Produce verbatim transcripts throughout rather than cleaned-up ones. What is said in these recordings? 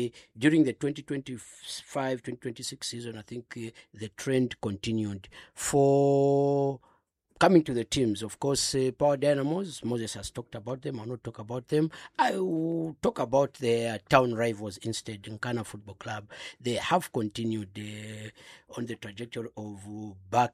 uh, during the twenty twenty-five twenty twenty-six season, I think uh, the trend continued. For coming to the teams, of course, uh, Power Dynamos, Moses has talked about them. I'll not talk about them. I will talk about their town rivals instead, Nkana Football Club. They have continued uh, on the trajectory of uh, back,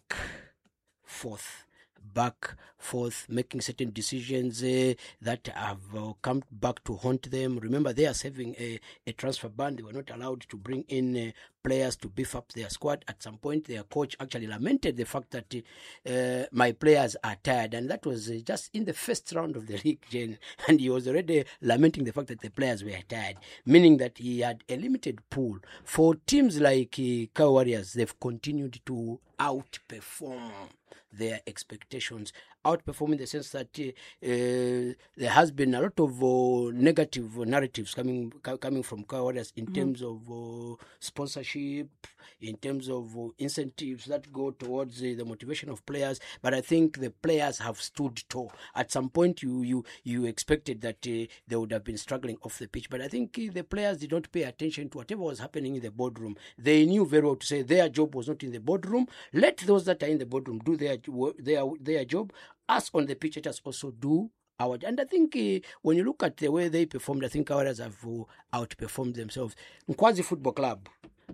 forth, back, forth, making certain decisions uh, that have uh, come back to haunt them. Remember, they are serving a, a transfer ban. They were not allowed to bring in uh, players to beef up their squad. At some point, their coach actually lamented the fact that uh, my players are tired, and that was uh, just in the first round of the league, Jane, and he was already lamenting the fact that the players were tired, meaning that he had a limited pool. For teams like uh, Cow Warriors, they've continued to outperform their expectations, outperforming in the sense that uh, uh, there has been a lot of uh, negative narratives coming co- coming from Cow Warriors in mm-hmm. terms of uh, sponsorship, in terms of uh, incentives that go towards uh, the motivation of players. But I think the players have stood tall. At some point, you you you expected that uh, they would have been struggling off the pitch, but I think uh, the players did not pay attention to whatever was happening in the boardroom. They knew very well to say their job was not in the boardroom. Let those that are in the boardroom do their their their job. Us on the pitch, let us also do our. And I think uh, when you look at the way they performed, I think ours have uh, outperformed themselves. Nkwazi Football Club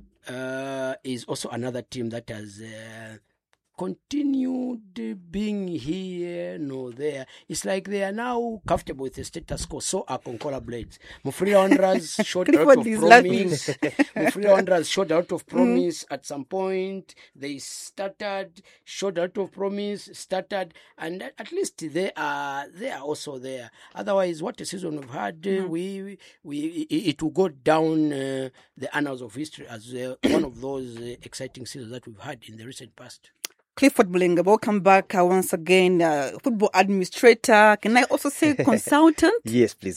uh, is also another team that has uh, continued being here, no there. It's like they are now comfortable with the status quo. So are Concola Blades. Mufulira Wanderers showed a lot of promise. Mufulira Wanderers showed a lot of promise mm. at some point. They started, showed a lot of promise, started, and at least they are they are also there. Otherwise, what a season we've had, mm. we we it will go down uh, the annals of history as uh, one of those uh, exciting seasons that we've had in the recent past. Clifford Bulinga, welcome back uh, once again. Uh, football administrator, can I also say consultant? Yes, please.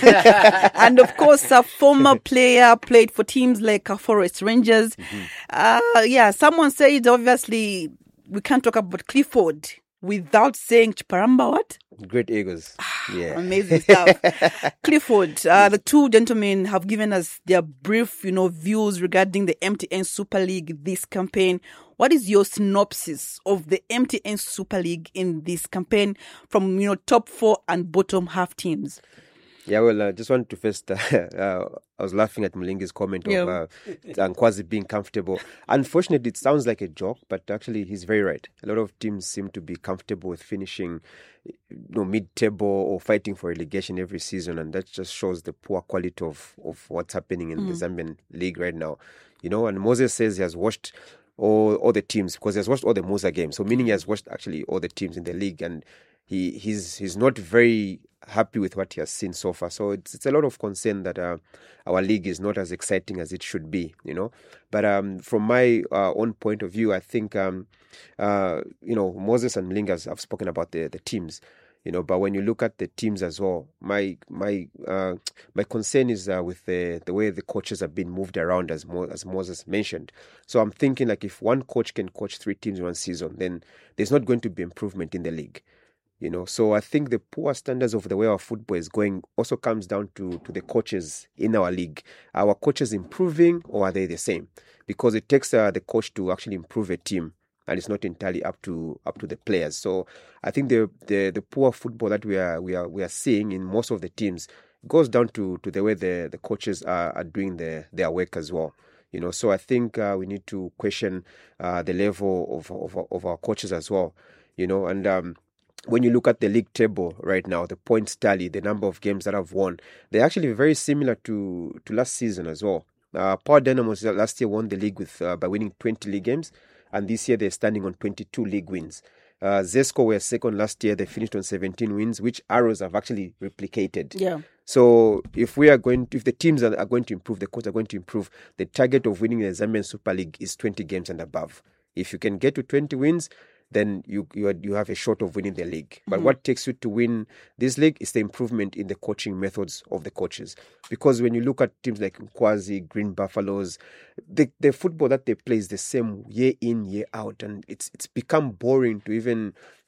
And of course, a former player, played for teams like uh, Forest Rangers. Mm-hmm. Uh, yeah, someone said obviously we can't talk about Clifford without saying Chiparamba what? Great Eagles. Yeah. Amazing stuff. Clifford, uh, the two gentlemen have given us their brief, you know, views regarding the M T N Super League this campaign. What is your synopsis of the M T N Super League in this campaign from, you know, top four and bottom half teams? Yeah, well, I uh, just wanted to first, uh, uh, I was laughing at Mulingi's comment yeah. of uh, Nkwazi being comfortable. Unfortunately, it sounds like a joke, but actually he's very right. A lot of teams seem to be comfortable with finishing, you know, mid-table or fighting for relegation every season, and that just shows the poor quality of, of what's happening in mm. the Zambian league right now. You know, and Moses says he has watched all, all the teams because he has watched all the Musa games, so meaning he has watched actually all the teams in the league, and he he's he's not very happy with what he has seen so far. So it's it's a lot of concern that uh, our league is not as exciting as it should be, you know. But um, from my uh, own point of view, I think, um, uh, you know, Moses and Mlinga have spoken about the, the teams, you know. But when you look at the teams as well, my my uh, my concern is uh, with the the way the coaches have been moved around, as Mo- as Moses mentioned. So I'm thinking like if one coach can coach three teams in one season, then there's not going to be improvement in the league. You know, so I think the poor standards of the way our football is going also comes down to, to the coaches in our league. Are our coaches improving or are they the same? Because it takes uh, the coach to actually improve a team, and it's not entirely up to up to the players. So I think the the, the poor football that we are we are we are seeing in most of the teams goes down to, to the way the, the coaches are, are doing their, their work as well. You know, so I think uh, we need to question uh, the level of, of of our coaches as well. You know, and um, when you look at the league table right now, the points tally, the number of games that I've won, they're actually very similar to, to last season as well. Uh, Power Dynamos last year won the league with uh, by winning twenty league games, and this year they're standing on twenty-two league wins. Uh, Zesco were second last year. They finished on seventeen wins, which Arrows have actually replicated. Yeah. So if we are going, to, if the teams are, are going to improve, the coaches are going to improve, the target of winning the Zambian Super League is twenty games and above. If you can get to twenty wins, then you you, are, you have a shot of winning the league. But mm-hmm. what takes you to win this league is the improvement in the coaching methods of the coaches. Because when you look at teams like Nkwazi, Green Buffaloes, the, the football that they play is the same year in, year out. And it's it's become boring to even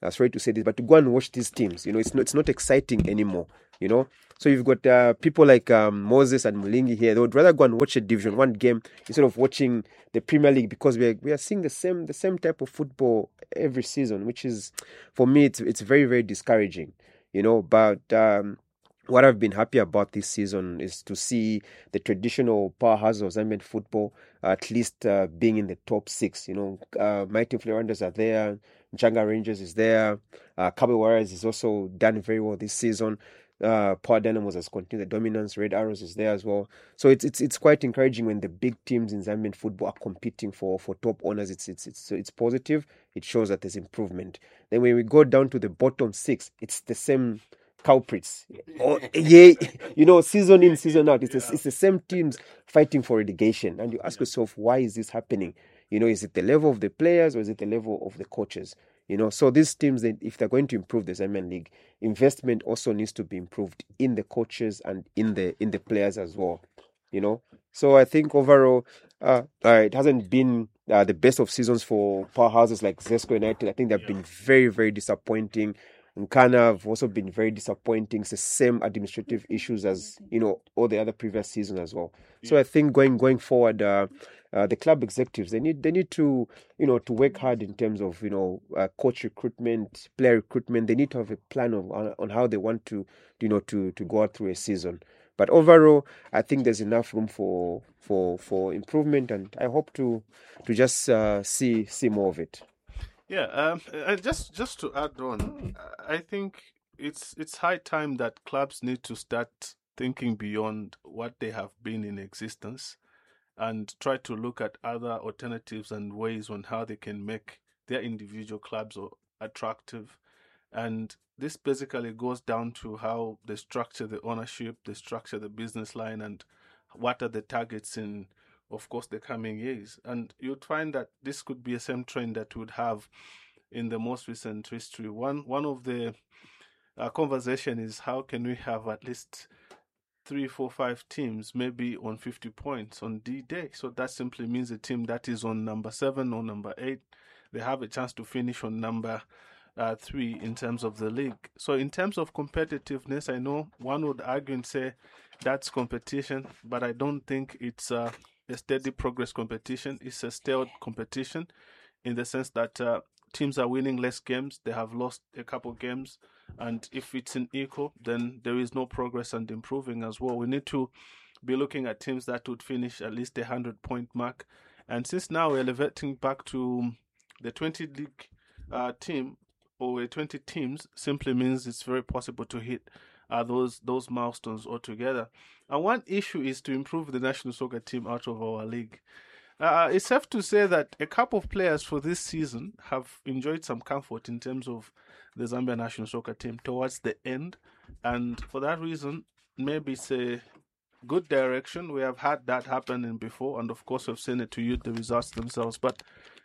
uh, sorry to say this, but to go and watch these teams. You know, it's not, it's not exciting anymore, you know. So you've got uh, people like um, Moses and Mulingi here. They would rather go and watch a Division One game instead of watching the Premier League, because we are, we are seeing the same the same type of football every season, which is, for me, it's it's very, very discouraging, you know. But um, what I've been happy about this season is to see the traditional powerhouse of Zambian football at least uh, being in the top six. You know, uh, Mighty Floranders are there, Nchanga Rangers is there, uh, Kabwe Warriors is also done very well this season. Uh, Power Dynamos has continued the dominance. Red Arrows is there as well. So it's it's it's quite encouraging when the big teams in Zambian football are competing for, for top honors. It's it's it's it's positive. It shows that there's improvement. Then when we go down to the bottom six, it's the same culprits. Oh, yeah, you know, season in, season out. It's the, it's the same teams fighting for relegation, and you ask yourself, why is this happening? You know, is it the level of the players or is it the level of the coaches? You know, so these teams, they, if they're going to improve the Zambian League, investment also needs to be improved in the coaches and in the in the players as well. You know, so I think overall, uh, uh it hasn't been uh, the best of seasons for powerhouses like Zesco United. I think they've been very, very disappointing. Nkana have also been very disappointing. It's the same administrative issues as, you know, all the other previous seasons as well. So I think going going forward, uh, uh, the club executives, they need they need to, you know, to work hard in terms of, you know, uh, coach recruitment, player recruitment. They need to have a plan of on, on how they want to, you know, to to go out through a season. But overall, I think there's enough room for for for improvement, and I hope to to just uh, see see more of it. Yeah, um, uh, just just to add on, I think it's it's high time that clubs need to start thinking beyond what they have been in existence, and try to look at other alternatives and ways on how they can make their individual clubs attractive. And this basically goes down to how they structure the ownership, they structure the business line, and what are the targets in, of course, the coming years. And you'd find that this could be a same trend that would have in the most recent history. One one of the uh, conversation is how can we have at least three, four, five teams maybe on fifty points on D-Day. So that simply means a team that is on number seven or number eight, they have a chance to finish on number uh, three in terms of the league. So in terms of competitiveness, I know one would argue and say that's competition, but I don't think it's uh, a steady progress competition. It's a stale competition in the sense that uh, teams are winning less games, they have lost a couple games, and if it's an equal, then there is no progress and improving as well. We need to be looking at teams that would finish at least a hundred point mark. And since now we're elevating back to the twenty league uh, team or twenty teams, simply means it's very possible to hit uh, those those milestones altogether. And one issue is to improve the national soccer team out of our league. Uh, it's safe to say that a couple of players for this season have enjoyed some comfort in terms of the Zambia national soccer team towards the end. And for that reason, maybe it's a good direction. We have had that happening before. And of course, we've seen it to you, the results themselves. But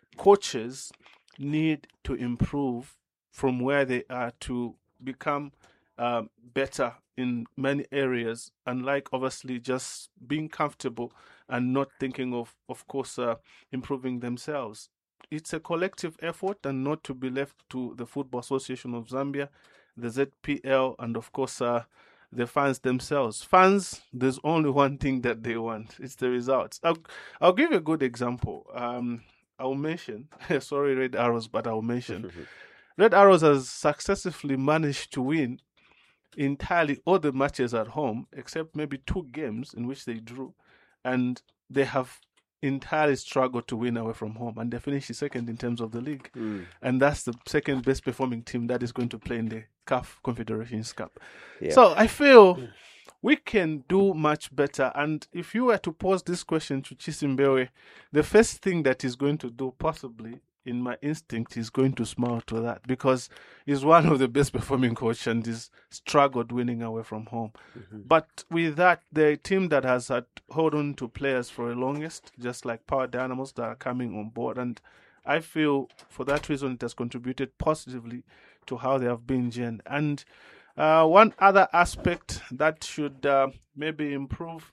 coaches need to improve from where they are to become um, better in many areas, unlike obviously just being comfortable and not thinking of, of course, uh, improving themselves. It's a collective effort and not to be left to the Football Association of Zambia, the Z P L, and of course, uh, the fans themselves. Fans, there's only one thing that they want. It's the results. I'll, I'll give you a good example. Um, I'll mention, sorry, Red Arrows, but I'll mention. Red Arrows has successfully managed to win entirely all the matches at home, except maybe two games in which they drew, and they have entirely struggled to win away from home, and they finished second in terms of the league. Mm. And that's the second best performing team that is going to play in the C A F Confederations Cup. Yeah. So I feel we can do much better. And if you were to pose this question to Chisimbewe, the first thing that he's going to do, possibly, in my instinct, is going to smile to that, because he's one of the best performing coach and he's struggled winning away from home. Mm-hmm. But with that, the team that has had hold on to players for the longest, just like Power Dynamos that are coming on board, and I feel for that reason it has contributed positively to how they have been gen. And uh, one other aspect that should uh, maybe improve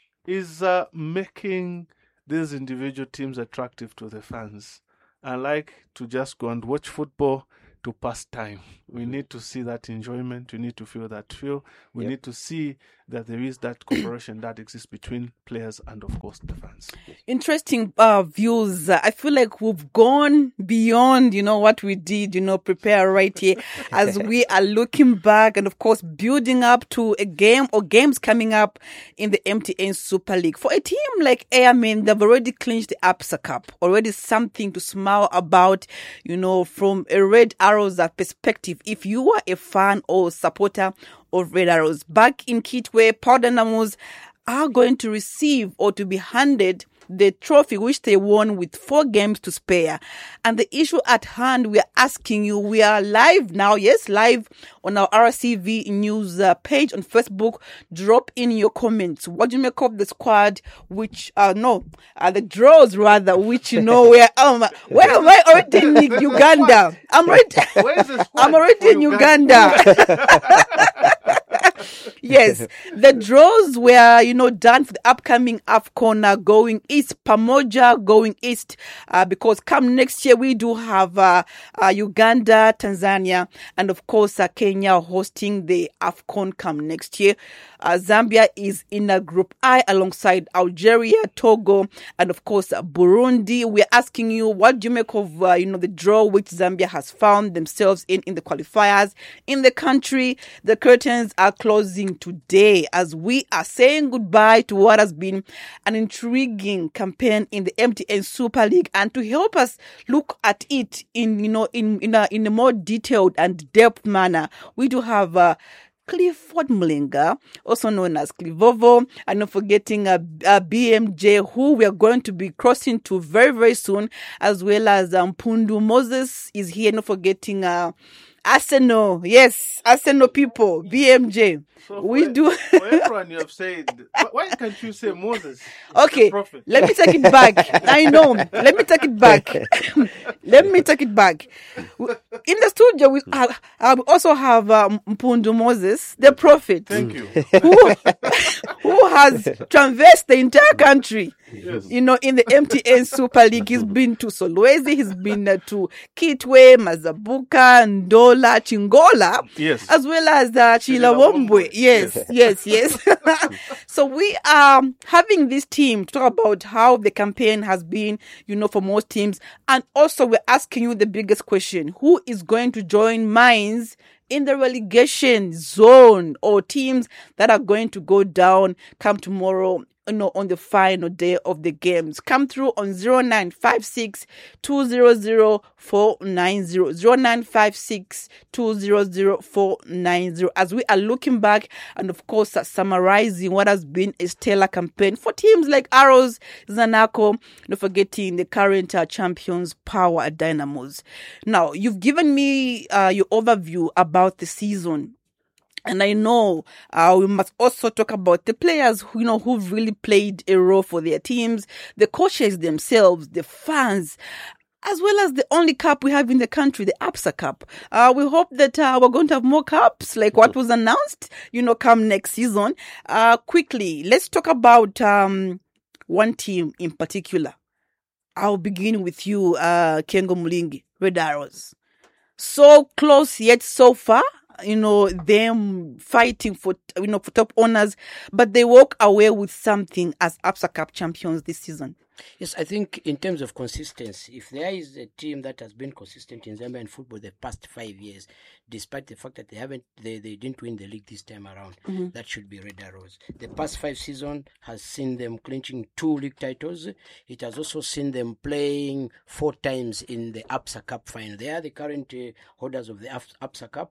is uh, making these individual teams attractive to the fans. I like to just go and watch football, to pass time. We need to see that enjoyment. We need to feel that feel. We Yep. need to see that there is that cooperation that exists between players and, of course, the fans. Interesting uh, views. Uh, I feel like we've gone beyond, you know, what we did, you know, prepare right here as we are looking back and, of course, building up to a game or games coming up in the M T N Super League. For a team like Airmen, they've already clinched the Absa Cup, already something to smile about, you know, from a Red Arrows perspective. If you are a fan or supporter of Red Arrows, back in Kitwe, Power Dynamos are going to receive or to be handed the trophy which they won with four games to spare. And the issue at hand, we are asking you, we are live now, yes, live on our R C V News uh, page on Facebook. Drop in your comments. What do you make of the squad, which, uh, no, uh, the draws rather, which, you know, where, um, where am I already in Uganda? I'm already, Where is the squad I'm already for in Uganda. Yes, the draws were, you know, done for the upcoming AFCON uh, going east, Pamoja going east, uh, because come next year we do have uh, uh, Uganda, Tanzania, and of course uh, Kenya hosting the AFCON come next year. Uh, Zambia is in a group I alongside Algeria, Togo, and of course uh, Burundi. We're asking you, what do you make of, uh, you know, the draw which Zambia has found themselves in, in the qualifiers in the country? The curtains are closing today as we are saying goodbye to what has been an intriguing campaign in the M T N Super League. And to help us look at it in, you know, in, in a, in a more detailed and depth manner, we do have, uh, Clifford Mlinga, also known as Clivovo, and not forgetting uh, uh, B M J, who we are going to be crossing to very, very soon, as well as um, Pundu Moses is here, not forgetting uh, Arsenal. Yes, Arsenal people, B M J. So we for, do. For everyone you have said, why can't you say Moses? Okay, let me take it back. I know. Let me take it back. Let me take it back. In the studio, we have, I also have um, Mpundu Moses, the prophet. Thank you. Who, who has traversed the entire country. Yes. You know, in the M T N Super League, he's been to Solwezi, he's been uh, to Kitwe, Mazabuka, Ndola, Chingola, yes, as well as uh, Chilawombwe. Yes, yes, yes. So we are having this team to talk about how the campaign has been, you know, for most teams. And also we're asking you the biggest question: who is going to join Mines in the relegation zone, or teams that are going to go down come tomorrow, you know, on the final day of the games? Come through on zero nine five six, two zero zero, four nine zero, zero nine five six, two zero zero, four nine zero, as we are looking back and of course uh, summarizing what has been a stellar campaign for teams like Arrows, Zanaco, not forgetting the current uh, champions Power Dynamos. Now, you've given me uh, your overview about the season. And I know uh, we must also talk about the players who, you know, who've really played a role for their teams, the coaches themselves, the fans, as well as the only cup we have in the country, the Absa Cup. Uh, we hope that uh, we're going to have more cups like what was announced, you know, come next season. Uh, quickly, let's talk about um, one team in particular. I'll begin with you, uh, Kengo Mulingi, Red Arrows. So close yet so far. You know, them fighting for, you know, for top honors, but they walk away with something as Absa Cup champions this season. Yes, I think in terms of consistency, if there is a team that has been consistent in Zambian football the past five years, despite the fact that they haven't, they, they didn't win the league this time around, mm-hmm. that should be Red Arrows. The past five seasons has seen them clinching two league titles. It has also seen them playing four times in the Absa Cup final. They are the current uh, holders of the Absa Cup,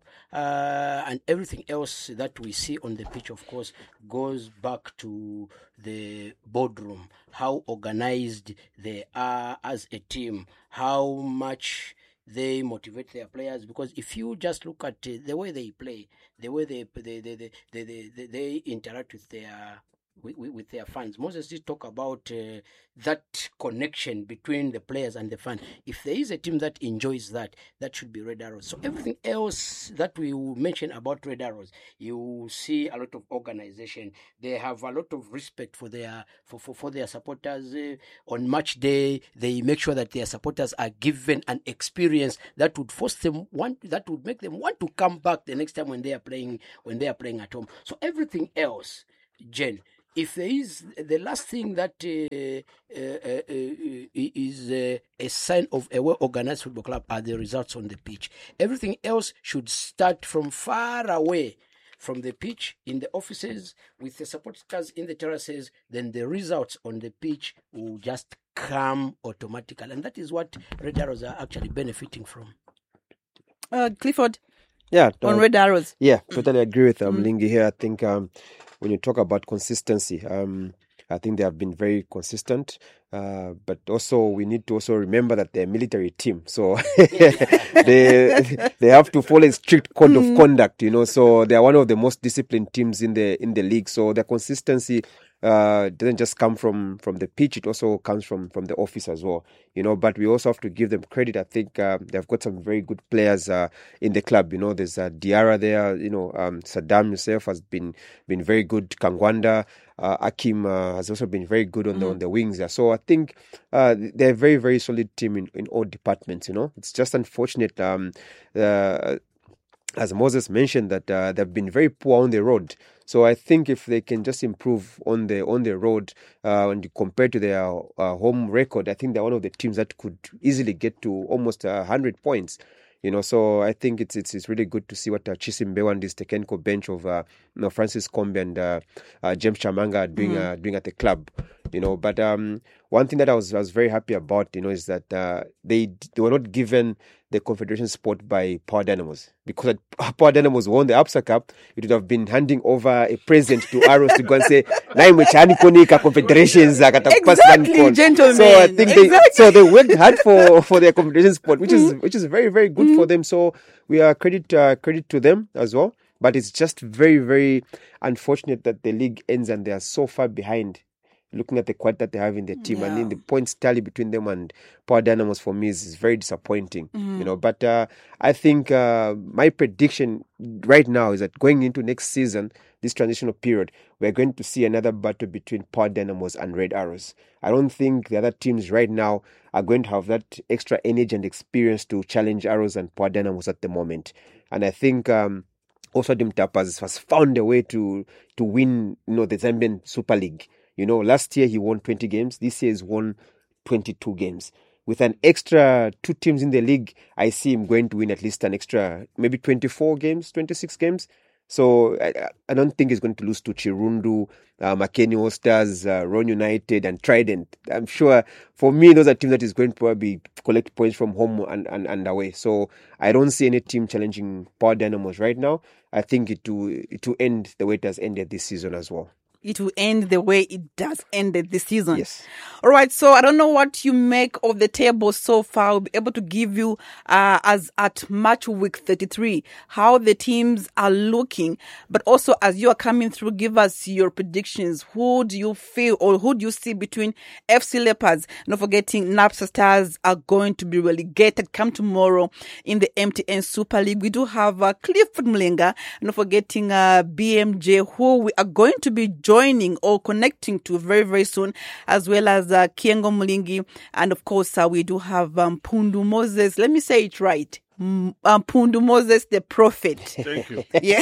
uh, and everything else that we see on the pitch, of course, goes back to the boardroom, how organized they are as a team, how much they motivate their players. Because if you just look at uh, the way they play, the way they they they, they, they, they, they interact with their with, with, with their fans. Moses did talk about uh, that connection between the players and the fan. If there is a team that enjoys that, that should be Red Arrows. So everything else that we will mention about Red Arrows, you see a lot of organization. They have a lot of respect for their for, for, for their supporters. Uh, on match day, they make sure that their supporters are given an experience that would force them want that would make them want to come back the next time when they are playing when they are playing at home. So everything else, Jen, if there is the last thing that uh, uh, uh, uh, is uh, a sign of a well-organized football club are the results on the pitch. Everything else should start from far away from the pitch, in the offices, with the supporters in the terraces. Then the results on the pitch will just come automatically. And that is what Red Arrows are actually benefiting from. Uh, Clifford, Yeah, on uh, Red Arrows. Yeah, totally agree with um, Lingi here. I think um, when you talk about consistency, um, I think they have been very consistent. Uh, but also, we need to also remember that they're a military team, so they they have to follow a strict code of conduct. You know, so they are one of the most disciplined teams in the in the league. So their consistency uh, doesn't just come from from the pitch; it also comes from from the office as well. You know, but we also have to give them credit. I think uh, they've got some very good players uh, in the club. You know, there's uh, Diarra there. You know, um, Saddam himself has been been very good. Kangwanda. Uh, Akim uh, has also been very good on the mm. on the wings there. So I think uh, they're a very, very solid team in, in all departments, you know. It's just unfortunate, um, uh, as Moses mentioned, that uh, they've been very poor on the road. So I think if they can just improve on the on the road uh, and compared to their uh, home record, I think they're one of the teams that could easily get to almost uh, one hundred points. You know, so I think it's it's it's really good to see what uh, Chisimbewa and this technical bench of uh, you know, Francis Kombe and uh, uh, James Chamanga are doing mm. uh, doing at the club. You know, but um, one thing that I was I was very happy about, you know, is that uh, they they were not given the Confederation spot by Power Dynamos, because Power Dynamos won the Absa Cup. It would have been handing over a present to Arrows to go and say, exactly, gentlemen. So I think exactly. they so they worked hard for, for their Confederation spot, which is which is very, very good mm. for them. So we are credit uh, credit to them as well. But it's just very, very unfortunate that the league ends and they are so far behind. Looking at the quality that they have in the team, yeah. and in the points tally between them and Power Dynamos, for me is, is very disappointing. Mm-hmm. You know, but uh, I think uh, my prediction right now is that going into next season, this transitional period, we're going to see another battle between Power Dynamos and Red Arrows. I don't think the other teams right now are going to have that extra energy and experience to challenge Arrows and Power Dynamos at the moment. And I think um, also Dim Tapas has found a way to to win, you know, the Zambian Super League. You know, last year he won twenty games. This year he's won twenty-two games. With an extra two teams in the league, I see him going to win at least an extra, maybe twenty-four games, twenty-six games. So I, I don't think he's going to lose to Chirundu, uh, Makeni All-Stars, uh, Ron United and Trident. I'm sure for me, those are teams that he's going to probably collect points from home and, and, and away. So I don't see any team challenging Power Dynamos right now. I think it will, it will end the way it has ended this season as well. It will end the way it does end this season. Yes. All right. So I don't know what you make of the table so far. I'll be able to give you, uh, as at match week thirty-three, how the teams are looking. But also, as you are coming through, give us your predictions. Who do you feel or who do you see between F C Leopards? Not forgetting Napsa Stars are going to be relegated come tomorrow in the M T N Super League. We do have uh, Clifford Mlinga. Not forgetting uh, B M J, who we are going to be joining joining or connecting to very, very soon, as well as uh, Kiengo Mulingi. And of course, uh, we do have um, Pundu Moses. Let me say it right. Um, Pundu Moses, the prophet. Thank you. Yeah.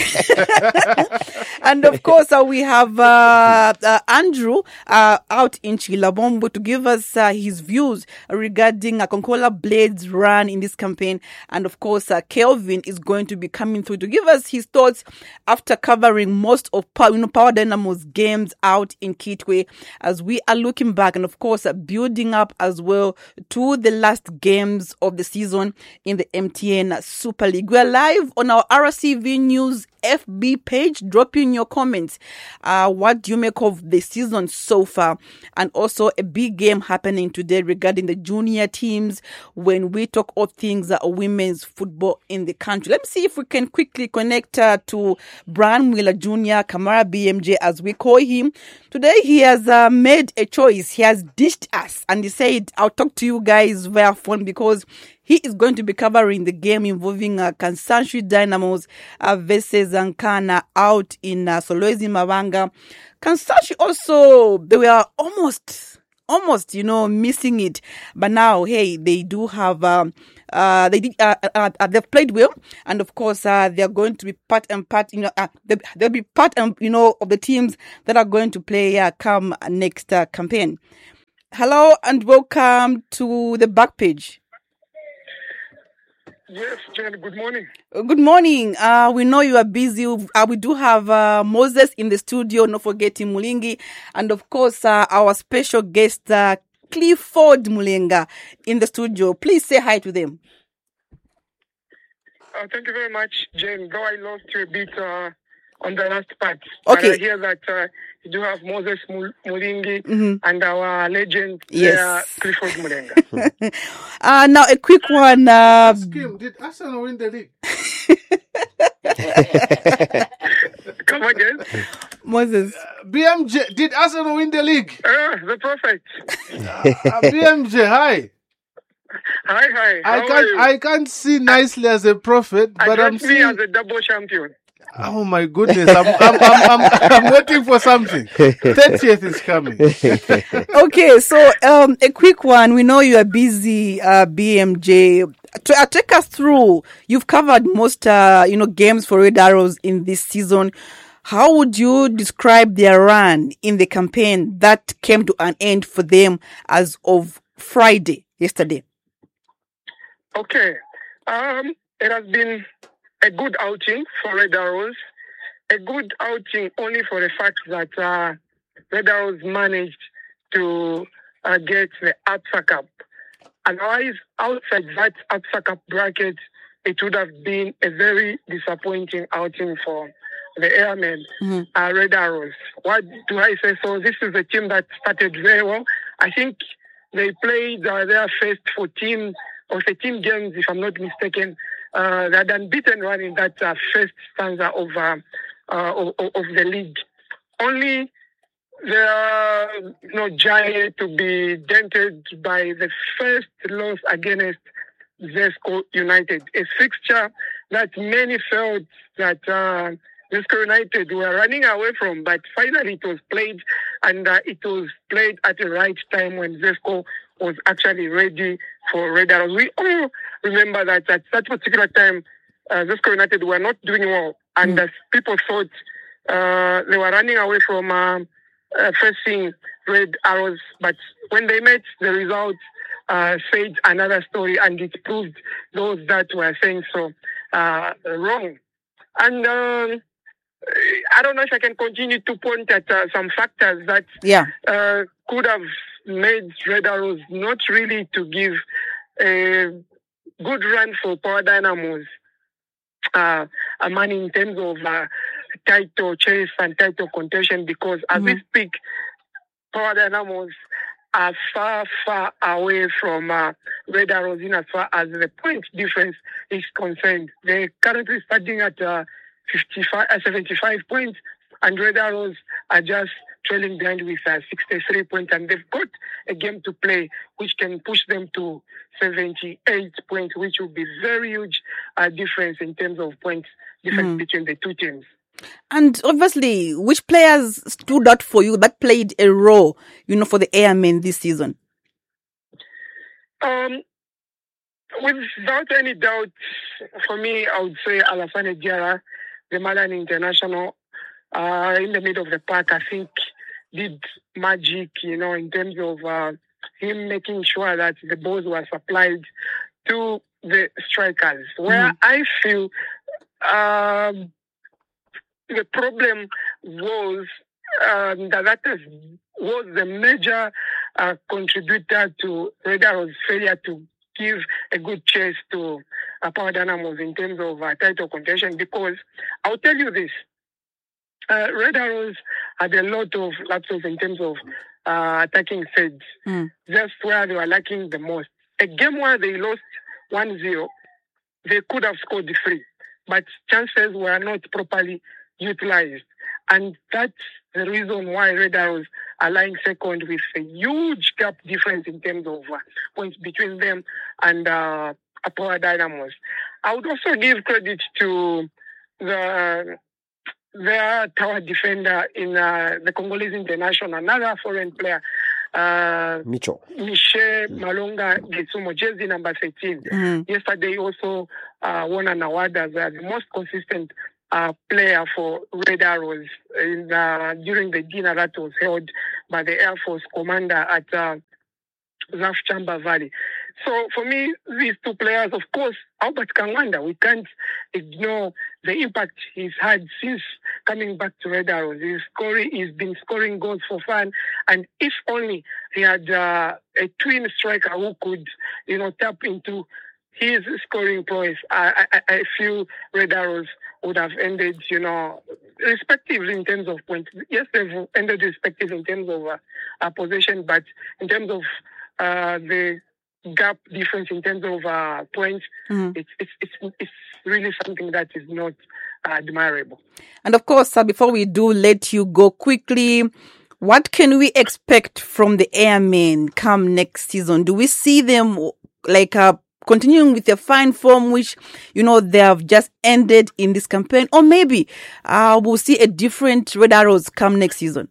And of course, uh, we have uh, uh, Andrew uh, out in Chilabombo to give us uh, his views regarding a uh, Konkola Blades run in this campaign. And of course, uh, Kelvin is going to be coming through to give us his thoughts after covering most of Power, you know, Power Dynamos games out in Kitwe, as we are looking back and of course uh, building up as well to the last games of the season in the M T T N Super League. We're live on our R C V News F B page. Drop in your comments. Uh, what do you make of the season so far? And also a big game happening today regarding the junior teams when we talk all things uh, women's football in the country. Let me see if we can quickly connect uh, to Brian Wheeler Junior, Kamara B M J as we call him. Today he has uh, made a choice. He has ditched us and he said, I'll talk to you guys via phone because he is going to be covering the game involving uh, Kansanshi Dynamos uh, versus Ankana out in uh, Solwezi Mavanga. Kansanshi also, they were almost, almost, you know, missing it. But now, hey, they do have, um, uh, they did, uh, uh, uh, they've played well. And of course, uh, they're going to be part and part, you know, uh, they, they'll be part, and you know, of the teams that are going to play uh, come next uh, campaign. Hello and welcome to the back page. Yes, Jen, good morning. Good morning. Uh, we know you are busy. Uh, we do have uh, Moses in the studio, not forgetting Mulingi. And of course, uh, our special guest, uh, Clifford Mulenga, in the studio. Please say hi to them. Uh, thank you very much, Jen. Though I lost you a bit uh, on the last part. Okay. But I hear that uh, you do have Moses Mul- Mulingi Mm-hmm. and our legend, Yes. uh, Clifford Mulenga. uh, now, a quick one. Uh, Ask him, did Arsenal win the league? Come again. Moses. B M J, did Arsenal win the league? Uh, the prophet. Uh, B M J, hi. Hi, hi. How I are can't, you? I can't see nicely as a prophet, but I'm Address me seeing. as a double champion. Oh my goodness, I'm, I'm, I'm, I'm, I'm waiting for something. thirtieth is coming. Okay, so um, a quick one. We know you are busy, uh, B M J. To, uh, take us through. You've covered most, uh, you know, games for Red Arrows in this season. How would you describe their run in the campaign that came to an end for them as of Friday, yesterday? Okay. Um, it has been a good outing for Red Arrows. A good outing only for the fact that uh, Red Arrows managed to uh, get the APSA Cup. Otherwise, outside that APSA Cup bracket, it would have been a very disappointing outing for the Airmen, Mm-hmm. uh, Red Arrows. What do I say? So this is a team that started very well. I think they played uh, their first fourteen or thirteen games, if I'm not mistaken. Uh, they had unbeaten run in that uh, first stanza of, uh, uh, of of the league. Only the you know giant to be dented by the first loss against Zesco United, a fixture that many felt that uh, Zesco United were running away from, but finally it was played, and uh, it was played at the right time when Zesco was actually ready for Red Arrows. We all remember that at that particular time, uh, Zesco United were not doing well, and uh, people thought uh, they were running away from uh, uh, facing Red Arrows, but when they met, the result uh, said another story, and it proved those that were saying so uh, wrong. And um, I don't know if I can continue to point at uh, some factors that Yeah. uh, could have made Red Arrows not really to give a good run for Power Dynamos uh, a money in terms of uh, title chase and title contention, because as we speak, Power Dynamos are far, far away from uh, Red Arrows in as far as the point difference is concerned. They're currently starting at uh, fifty-five, uh, seventy-five points, and Red Arrows are just trailing behind with uh, sixty-three points, and they've got a game to play which can push them to seventy-eight points, which will be very huge uh, difference in terms of points difference Mm. between the two teams. And obviously, which players stood out for you that played a role, you know, for the Airmen this season? Um, without any doubt, for me, I would say Alassane Diarra, the Malian international, uh, in the middle of the park, I think did magic, you know, in terms of uh, him making sure that the balls were supplied to the strikers. Where I feel um, the problem was um, that that is, was the major uh, contributor to Red Arrows' failure to give a good chase to uh, Power Dynamos in terms of uh, title contention, because I'll tell you this. Uh, Red Arrows had a lot of lapses in terms of uh, attacking thirds. Mm. That's where they were lacking the most. A game where they lost one zero, they could have scored three, but chances were not properly utilized. And that's the reason why Red Arrows are lying second with a huge gap difference in terms of uh, points between them and uh, Power Dynamos. I would also give credit to the their tower defender in uh, the Congolese international, another foreign player, uh, Micho. Michel Malonga Getsumo, jersey number thirteen. Mm. Yesterday also uh, won an award as uh, the most consistent uh, player for Red Arrows in, uh, during the dinner that was held by the Air Force commander at uh, Zaf Chamba Valley. So for me, these two players, of course, Albert Kangwanda, we can't ignore the impact he's had since coming back to Red Arrows. He's scoring, he's been scoring goals for fun, and if only he had uh, a twin striker who could, you know, tap into his scoring prowess, I, I, I feel Red Arrows would have ended, you know, respective in terms of points. Yes, they've ended respective in terms of uh, uh, possession, but in terms of uh, the gap difference in terms of uh, points, Mhm. it's, it's it's it's really something that is not uh, admirable. And of course, uh, before we do let you go quickly, what can we expect from the Airmen come next season? Do we see them like uh, continuing with their fine form, which, you know, they have just ended in this campaign? Or maybe uh, we'll see a different Red Arrows come next season?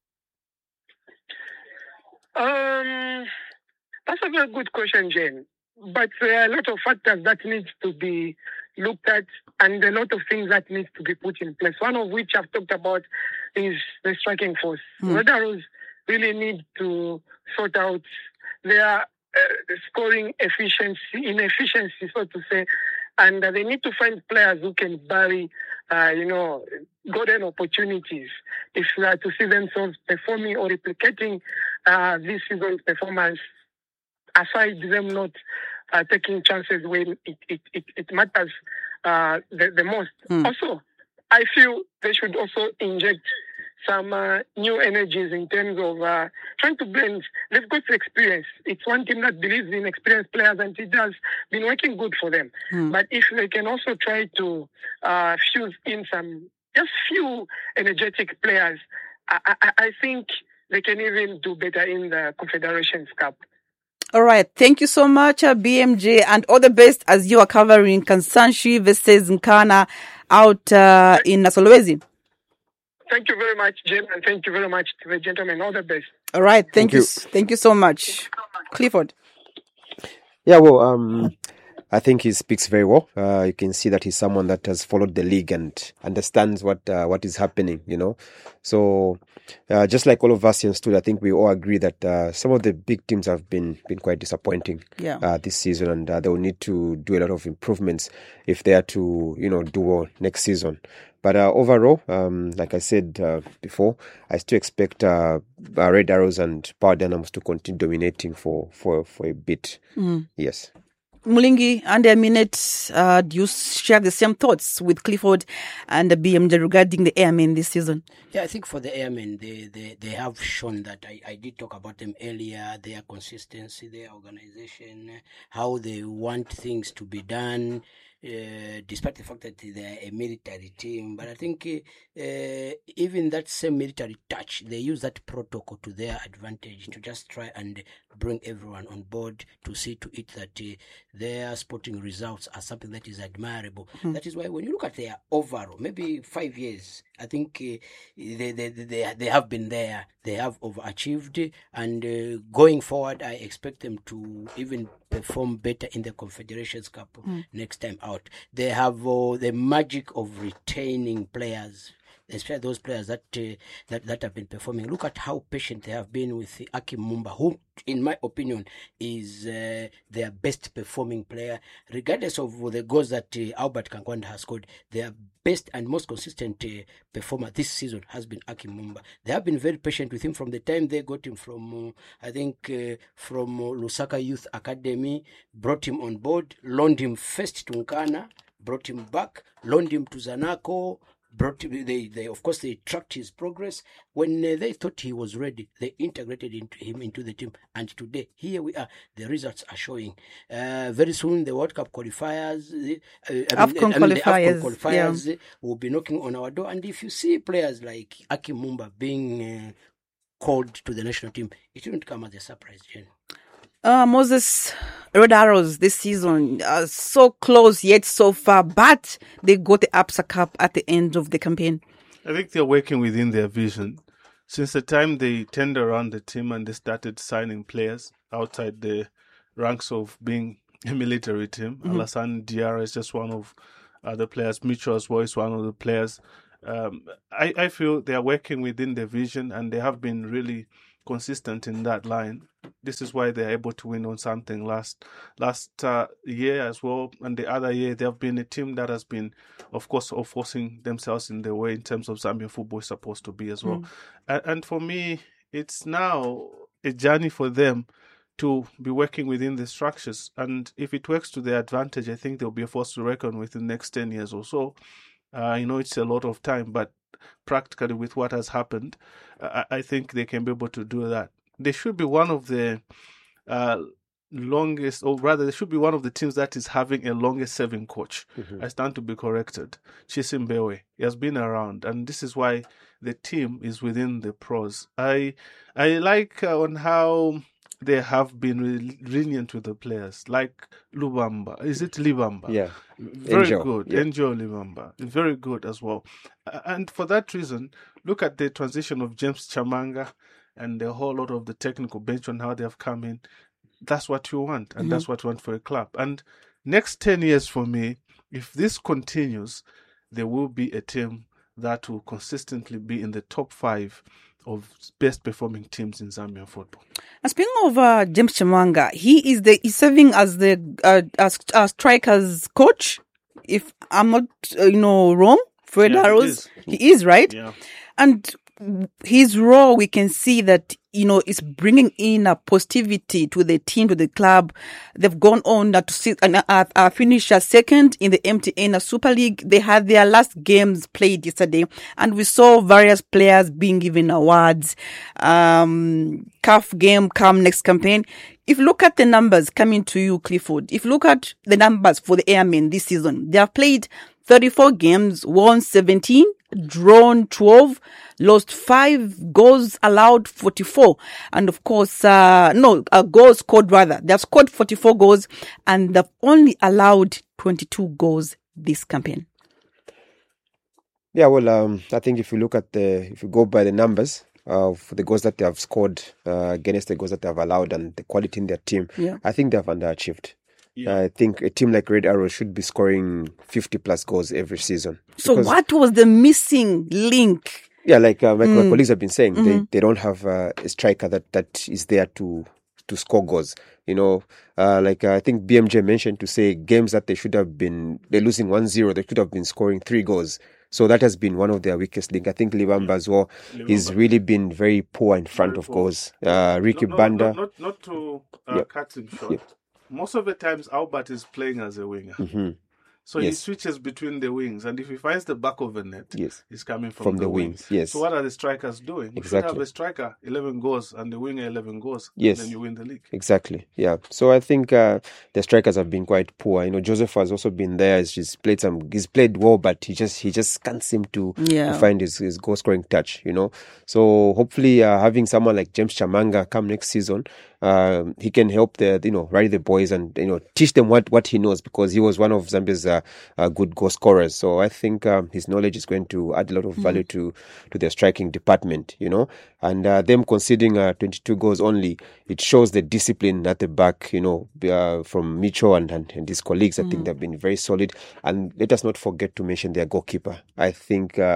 Um, that's a very good question, Jane. But there are a lot of factors that need to be looked at and a lot of things that need to be put in place. One of which I've talked about is the striking force. Mm. Red Arrows really need to sort out their uh, scoring efficiency, inefficiency, so to say, and uh, they need to find players who can bury, uh, you know, golden opportunities if they are to see themselves performing or replicating uh, this season's performance, aside them not uh, taking chances when it, it, it, it matters uh, the, the most. Mm. Also, I feel they should also inject some uh, new energies in terms of uh, trying to blend. They've got experience. It's one team that believes in experienced players, and it has been working good for them. Mm. But if they can also try to uh, fuse in some, just few energetic players, I, I, I think they can even do better in the Confederations Cup. All right. Thank you so much, uh, B M J, and all the best as you are covering Kansanshi versus Nkana out uh, in Solwezi. Thank you very much, Jim, and thank you very much to the gentlemen. All the best. All right. Thank, Thank you. you. s- Thank you so much. Clifford. Yeah, well, um, I think he speaks very well. Uh, you can see that he's someone that has followed the league and understands what uh, what is happening, you know. So, uh, just like all of us in studio, I think we all agree that uh, some of the big teams have been been quite disappointing Yeah. uh, this season, and uh, they will need to do a lot of improvements if they are to, you know, do well next season. But uh, overall, um, like I said uh, before, I still expect uh, uh, Red Arrows and Power Dynamos to continue dominating for for for a bit. Mm. Yes. Mulingi, under a minute, uh, do you share the same thoughts with Clifford and the B M J regarding the Airmen this season? Yeah, I think for the Airmen, they, they, they have shown that. I, I did talk about them earlier, their consistency, their organization, how they want things to be done, uh, despite the fact that they're a military team. But I think uh, even that same military touch, they use that protocol to their advantage to just try and bring everyone on board to see to it that uh, their sporting results are something that is admirable. That is why when you look at their overall, maybe five years, I think uh, they, they, they, they have been there, they have overachieved, and uh, going forward, I expect them to even perform better in the Confederations Cup next time out. They have uh, the magic of retaining players. especially those players that uh, that that have been performing. Look at how patient they have been with Akim Mumba, who, in my opinion, is uh, their best performing player, regardless of the goals that uh, Albert Kangwanda has scored. Their best and most consistent uh, performer this season has been Akim Mumba. They have been very patient with him from the time they got him from, uh, I think, uh, from uh, Lusaka Youth Academy, brought him on board, loaned him first to Nkana, brought him back, loaned him to Zanaco, brought him, they, they of course they tracked his progress. When uh, they thought he was ready, they integrated into him into the team, and today here we are. The results are showing. Uh, very soon the World Cup qualifiers, uh, I mean, AFCON I mean, the qualifiers, AFCON qualifiers yeah. will be knocking on our door. And if you see players like Akim Mumba being uh, called to the national team, it wouldn't come as a surprise, Jen. Uh, Moses, Red Arrows this season are so close yet so far, but they got the Absa Cup at the end of the campaign. I think they're working within their vision. Since the time they turned around the team and they started signing players outside the ranks of being a military team, mm-hmm. Alassane Diarra is just one of uh, the players. Mitchell as well is one of the players. Um, I, I feel they are working within their vision and they have been really consistent in that line. This is why they're able to win on something last last uh, year as well, and the other year they have been a team that has been, of course, forcing themselves in the way in terms of Zambian football is supposed to be as well. Mm. And, and for me, it's now a journey for them to be working within the structures, and if it works to their advantage, I think they'll be a force to reckon with in the next ten years or so. Uh, you know, it's a lot of time, but practically with what has happened, uh, I think they can be able to do that. They should be one of the uh, longest, or rather, they should be one of the teams that is having a longest serving coach. Mm-hmm. I stand to be corrected. Chisimbewe. He has been around, and this is why the team is within the pros. I I like uh, on how they have been lenient with the players, like Lubamba. Is it Libamba? Yeah. Very Angel. good. Yeah. Angel Libamba. Very good as well. And for that reason, look at the transition of James Chamanga and a whole lot of the technical bench on how they have come in. That's what you want, and mm-hmm. that's what you want for a club. And next ten years for me, if this continues, there will be a team that will consistently be in the top five of best performing teams in Zambian football. And speaking of uh, James Chamanga, he is the he's serving as the uh, as, as strikers coach. If I'm not uh, you know wrong, Fred yeah, Arrows, he, he is right, yeah. And his role, we can see that, you know, is bringing in a positivity to the team, to the club. They've gone on to see, and uh, uh, finish uh, second in the M T N Super League. They had their last games played yesterday, and we saw various players being given awards. Um, C A F game come next campaign. If you look at the numbers coming to you, Clifford, if you look at the numbers for the Airmen this season, they have played thirty-four games, won seventeen, drawn twelve, lost five, goals allowed forty-four. And of course, uh, no, uh, goals scored rather. They have scored forty-four goals and they've only allowed twenty-two goals this campaign. Yeah, well, um, I think if you look at the, if you go by the numbers of the goals that they have scored uh, against the goals that they have allowed and the quality in their team, yeah. I think they have underachieved. Yeah. I think a team like Red Arrow should be scoring fifty plus goals every season. So what was the missing link? Yeah, like, uh, like mm. my colleagues have been saying, mm-hmm. they, they don't have uh, a striker that, that is there to to score goals. You know, uh, like uh, I think B M J mentioned to say games that they should have been, they're losing one zero, they should have been scoring three goals. So that has been one of their weakest link. I think Libamba yeah. as well, Libamba. He's really been very poor in front very of poor. goals. Uh, Ricky no, no, Banda. Not, not, not to uh, yep. cut him short. Yep. Most of the times, Albert is playing as a winger. Mm-hmm. So yes. he switches between the wings. And if he finds the back of the net, yes. he's coming from, from the, the wings. wings. Yes. So what are the strikers doing? You exactly. should have a striker, eleven goals, and the winger, eleven goals. Yes. And then you win the league. Exactly. Yeah. So I think uh, the strikers have been quite poor. You know, Joseph has also been there. He's played some, he's played well, but he just he just can't seem to, yeah. to find his, his goal scoring touch, you know. So hopefully uh, having someone like James Chamanga come next season, Uh, he can help the, you know, rally the boys and, you know, teach them what, what he knows, because he was one of Zambia's uh, uh, good goal scorers. So I think um, his knowledge is going to add a lot of value mm-hmm. to, to their striking department, you know. And uh, them conceding uh, twenty-two goals only, it shows the discipline at the back, you know, uh, from Micho and, and, and his colleagues. I mm-hmm. think they've been very solid. And let us not forget to mention their goalkeeper. I think uh,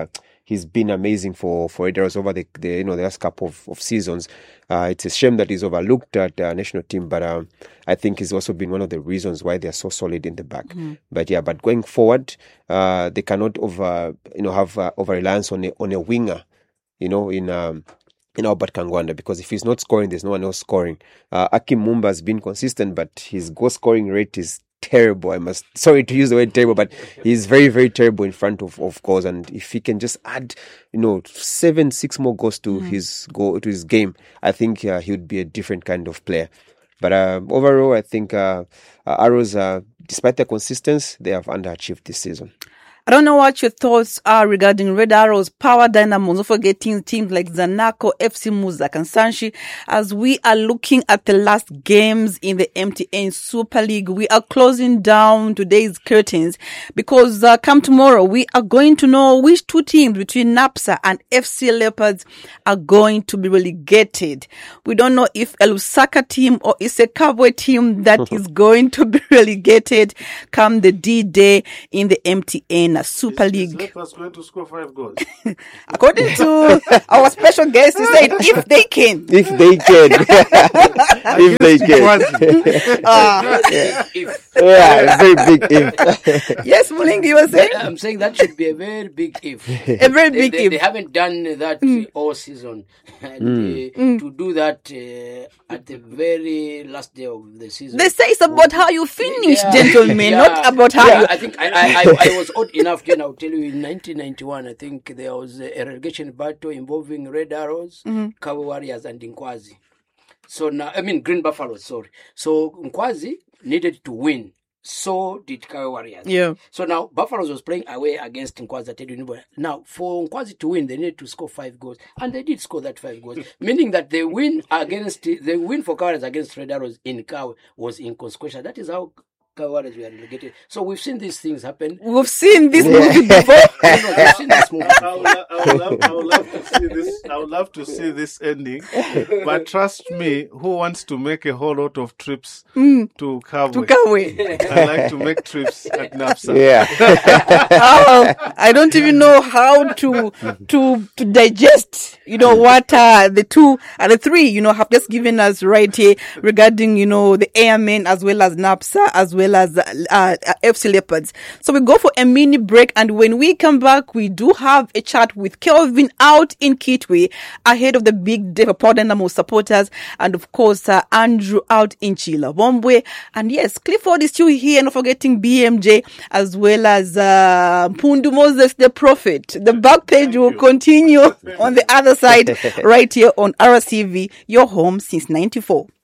he's been amazing for for Red Arrows over the, the you know the last couple of, of seasons. Uh, it's a shame that he's overlooked at the uh, national team, but um, I think he's also been one of the reasons why they're so solid in the back. Mm-hmm. But yeah, but going forward, uh, they cannot over you know have uh, over reliance on a on a winger, you know in. Um, in Albert Kangwanda, because if he's not scoring, there's no one else scoring. Uh, Akim Mumba has been consistent, but his goal scoring rate is terrible. I must, sorry to use the word terrible, but he's very, very terrible in front of, of goals. And if he can just add, you know, seven, six more goals to mm. his goal, to his game, I think uh, he would be a different kind of player. But uh, overall, I think uh, uh, Arrows, uh, despite their consistency, they have underachieved this season. I don't know what your thoughts are regarding Red Arrows, Power Dynamos, not forgetting teams like Zanaco, F C Muza, and Sanshi. As we are looking at the last games in the M T N Super League, we are closing down today's curtains because uh, come tomorrow, we are going to know which two teams between NAPSA and F C Leopards are going to be relegated. We don't know if a Lusaka team or it's a Cowboy team that is going to be relegated come the D-Day in the M T N Super is, League. Is Leopards going to score five goals? According to our special guest, he said if they can. If they can. if they can. uh, yeah. If. Yeah, very big if. Yes, Mulingi, you were saying? I'm saying that should be a very big if. A very big they, they, if. They haven't done that mm. all season. And mm. Uh, mm. to do that uh, at the very last day of the season. They say it's about how you finish, yeah. gentlemen, yeah. not about how yeah, you... I think I, I, I, I was old enough, Jen, I'll tell you, in nineteen ninety-one, I think there was a relegation battle involving Red Arrows, mm-hmm. Kawe Warriors, and Nkwazi. So now, I mean, Green Buffalo, sorry. So Nkwazi needed to win. So did Kawe Warriors. Yeah. So now, Buffaloes was playing away against Nkwazi. Now, for Nkwazi to win, they needed to score five goals. And they did score that five goals. Meaning that they win against, the win for Kawe Warriors against Red Arrows in Kawe was inconsequential. That is how Warriors were relegated. So we've seen these things happen. We've seen this movie before. no, no, we've seen this movie before. I would, I, would love, I would love to see this. I would love to see this ending. But trust me, who wants to make a whole lot of trips mm. to Kawe? To Kawe. I like to make trips at NAPSA. Yeah. oh, I don't even know how to to to digest. You know what uh, the two and uh, the three, you know, have just given us right here regarding, you know, the Airmen as well as NAPSA as well as uh, uh, F C Leopards. So we go for a mini break, and when we come back, we do have a chat with Kelvin out in Kitwe ahead of the big day for Power Dynamo supporters, and of course uh, Andrew out in Chilabombwe. And yes, Clifford is still here, not forgetting B M J as well as uh, Pundu Moses the Prophet. The back page Thank will you. continue on the other side right here on R C V, your home since ninety-four.